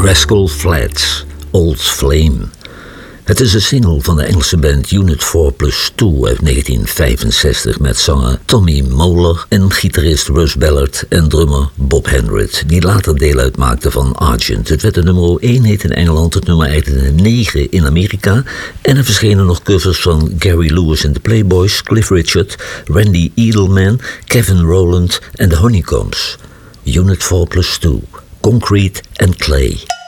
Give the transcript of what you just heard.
Rascal Flatts, Old Flame. Het is een single van de Engelse band Unit 4 Plus 2 uit 1965 met zanger Tommy Moller en gitarist Russ Ballard en drummer Bob Hendrit, die later deel uitmaakte van Argent. Het werd de nummer 1 hit in Engeland, het nummer eindigde 9 in Amerika en er verschenen nog covers van Gary Lewis and the Playboys, Cliff Richard, Randy Edelman, Kevin Rowland en The Honeycombs. Unit 4 Plus 2, Concrete and Clay.